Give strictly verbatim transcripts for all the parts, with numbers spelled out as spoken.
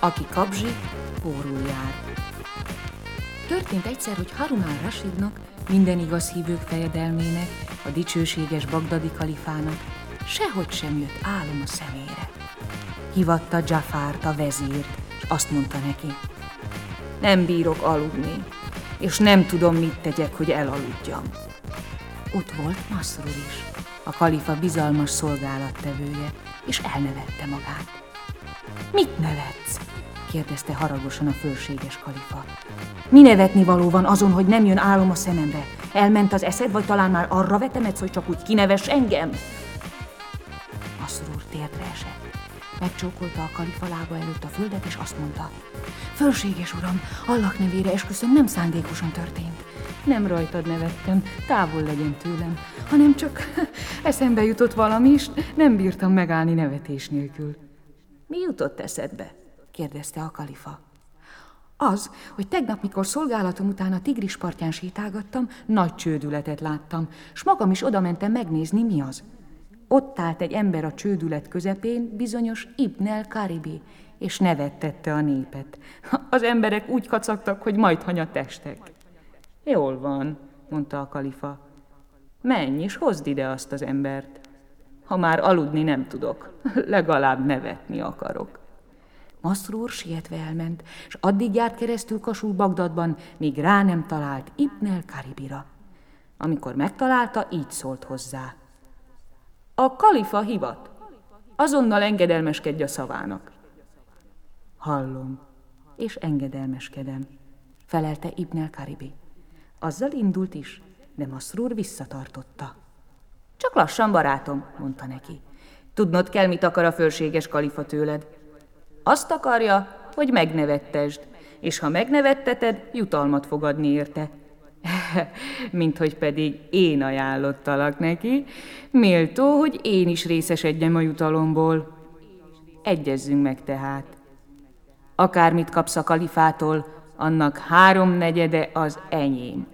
Aki kapzsik, pórul jár. Történt egyszer, hogy Harun al-Rasidnak, minden igaz hívők fejedelmének, a dicsőséges bagdadi kalifának sehogy sem jött álom a szemére. Hívatta Dzsafárt, a vezírt, és azt mondta neki: nem bírok aludni, és nem tudom, mit tegyek, hogy elaludjam. Ott volt Masrur is, a kalifa bizalmas szolgálattevője, és elnevette magát. Mit nevetsz? kérdezte haragosan a fölséges kalifa. Mi nevetni való van azon, hogy nem jön álom a szemembe? Elment az eszed, vagy talán már arra vetemedsz, hogy csak úgy kinevess engem? Masrur térdre esett. Megcsókolta a kalifa lába előtt a földet, és azt mondta: fölséges uram, Allah nevére esküszöm, nem szándékosan történt. Nem rajtad nevettem, távol legyen tőlem, hanem csak eszembe jutott valami is, nem bírtam megállni nevetés nélkül. Mi jutott eszedbe? kérdezte a kalifa. Az, hogy tegnap, mikor szolgálatom után a Tigris partján sétálgattam, nagy csődületet láttam, s magam is odamentem megnézni, mi az. Ott állt egy ember a csődület közepén, bizonyos Ibn el-Karibi, és nevettette a népet. Az emberek úgy kacagtak, hogy majdhanya testek. Jól van, mondta a kalifa. Menj és hozd ide azt az embert. Ha már aludni nem tudok, legalább nevetni akarok. Masrur sietve elment, és addig járt keresztül Kasul Bagdadban, míg rá nem talált Ibn el-Karibira. Amikor megtalálta, így szólt hozzá: a kalifa hivat, azonnal engedelmeskedj a szavának. Hallom, és engedelmeskedem, felelte Ibn el-Karibi. Azzal indult is, de Masrur visszatartotta. Csak lassan, barátom, mondta neki. Tudnod kell, mit akar a fölséges kalifa tőled. Azt akarja, hogy megnevettesd, és ha megnevetteted, jutalmat fog adni érte. Minthogy pedig én ajánlottalak neki, méltó, hogy én is részesedjem a jutalomból. Egyezzünk meg tehát. Akármit kapsz a kalifától, annak háromnegyede az enyém.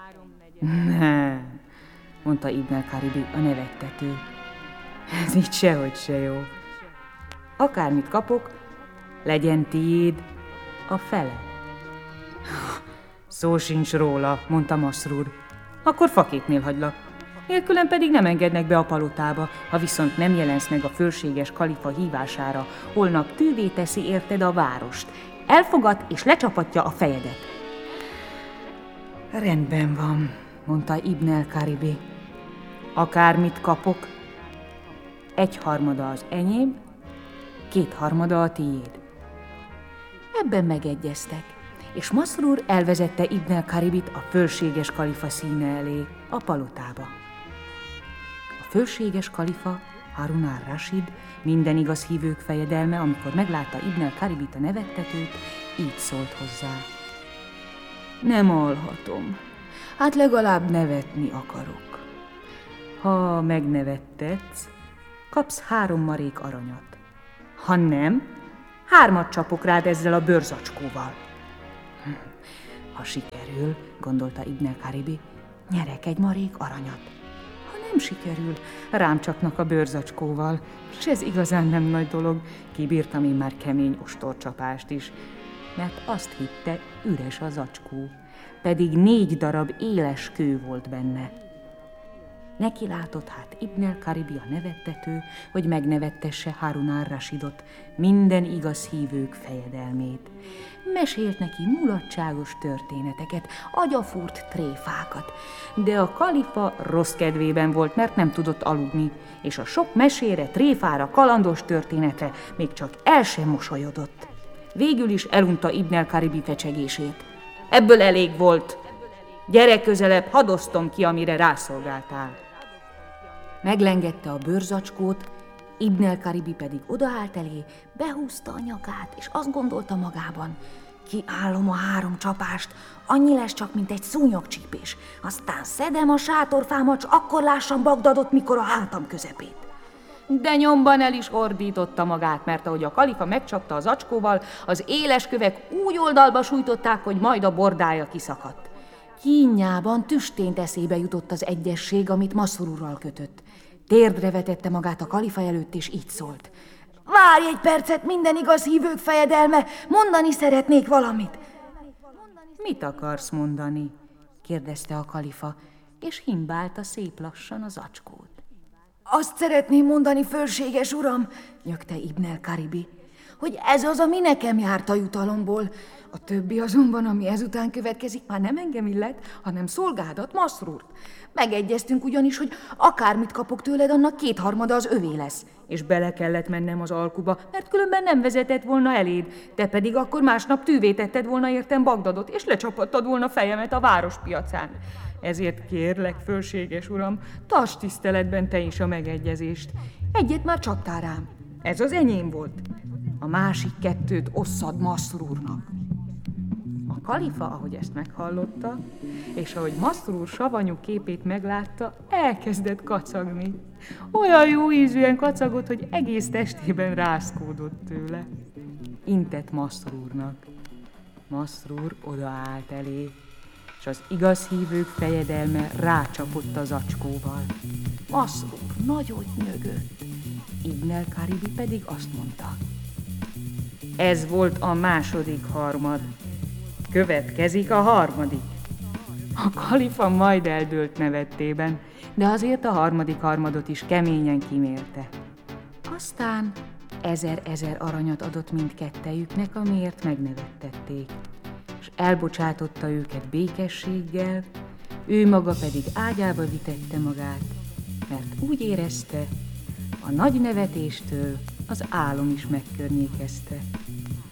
Nem, mondta Ibn el-Karibi, a nevettető. Ez így sehogy se jó. Akármit kapok, legyen tiéd a fele. Szó sincs róla, mondta Masrur. Akkor faképnél hagylak. Nélkülem pedig nem engednek be a palotába, ha viszont nem jelensz meg a fölséges kalifa hívására, holnap tűvé teszi érted a várost. Elfogad és lecsapatja a fejedet. Rendben van, mondta Ibn el-Karibi. Akármit kapok, egyharmada az enyém, kétharmada a tiéd. Ebben megegyeztek, és Masrur elvezette Ibn el-Karibit a fölséges kalifa színe elé, a palotába. A fölséges kalifa, Harun al-Rasid, minden igaz hívők fejedelme, amikor meglátta Ibn el-Karibit, a nevettetőt, így szólt hozzá. Nem alhatom, hát legalább nevetni akarok. Ha megnevettetsz, kapsz három marék aranyat. Ha nem, hármat csapok rád ezzel a bőrzacskóval. Ha sikerül, gondolta Ibn el-Karibi, nyerek egy marék aranyat. Ha nem sikerül, rám csapnak a bőrzacskóval, és ez igazán nem nagy dolog, kibírtam én már kemény ostorcsapást is, mert azt hitte, üres a zacskó, pedig négy darab éles kő volt benne. Neki látott hát Ibn el-Karibi, a nevettető, hogy megnevettesse Harun al-Rasidot, minden igaz hívők fejedelmét. Mesélt neki mulatságos történeteket, agyafúrt tréfákat, de a kalifa rossz kedvében volt, mert nem tudott aludni, és a sok mesére, tréfára, kalandos történetre még csak el sem mosolyodott. Végül is elunta Ibn el-Karibi fecsegését. Ebből elég volt. Gyere közelebb, hadd osztom ki, amire rászolgáltál. Meglengette a bőrzacskót, Ibn el-Karibi pedig odaállt elé, behúzta a nyakát, és azt gondolta magában, kiállom a három csapást, annyi lesz csak, mint egy szúnyogcsípés, aztán szedem a sátorfámat, s akkor lássam Bagdadot, mikor a hátam közepét. De nyomban el is ordította magát, mert ahogy a kalifa megcsapta az zacskóval, az éles kövek úgy oldalba sújtották, hogy majd a bordája kiszakadt. Kínjában tüstént eszébe jutott az egyesség, amit Masrurral kötött. Térdre vetette magát a kalifa előtt, és így szólt. Várj egy percet, minden igaz hívők fejedelme, mondani szeretnék valamit. Mit akarsz mondani? Kérdezte a kalifa, és himbálta szép lassan az zacskót. Azt szeretném mondani, fölséges uram, nyögte Ibn el-Karibi, hogy ez az, ami nekem járt a jutalomból. A többi azonban, ami ezután következik, már nem engem illet, hanem szolgádat, Masrúrt. Megegyeztünk ugyanis, hogy akármit kapok tőled, annak kétharmada az övé lesz. És bele kellett mennem az alkuba, mert különben nem vezetett volna eléd. Te pedig akkor másnap tűvé tetted volna értem Bagdadot, és lecsapattad volna fejemet a várospiacán. Ezért kérlek, fölséges uram, tarts tiszteletben te is a megegyezést. Egyet már csaptál rám. Ez az enyém volt. A másik kettőt osszad Masrúrnak. A kalifa, ahogy ezt meghallotta, és ahogy Masrúr savanyú képét meglátta, elkezdett kacagni. Olyan jó ízűen kacagott, hogy egész testében rázkódott tőle. Intett Masrúrnak. Masrúr odaállt elé, és az igaz hívők fejedelme rácsapott az zacskóval. Masrúr nagyot nyögött, Ibn el-Karibi pedig azt mondta: ez volt a második harmad. Következik a harmadik. A kalifa majd eldőlt nevettében, de azért a harmadik harmadot is keményen kimérte. Aztán ezer-ezer aranyat adott mindkettejüknek, amiért megnevettették, és elbocsátotta őket békességgel, ő maga pedig ágyába vitette magát, mert úgy érezte, a nagy nevetéstől az álom is megkörnyékezte.